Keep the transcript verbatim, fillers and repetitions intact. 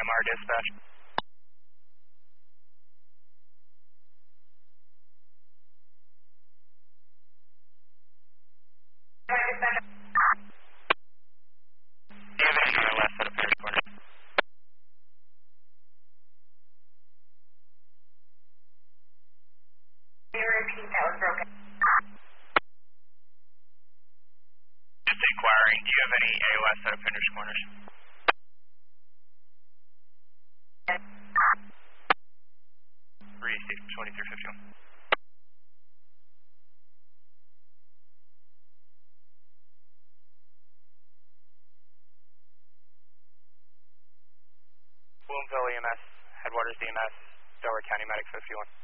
M R dispatch. Do you have any uh, last set of finish corners? Can you repeat? That was broken. Just inquiring, do you have any A O S set of finish corners? Received, twenty-three fifty-one. Bloomville E M S, Headwaters E M S, Delaware County Medic fifty-one.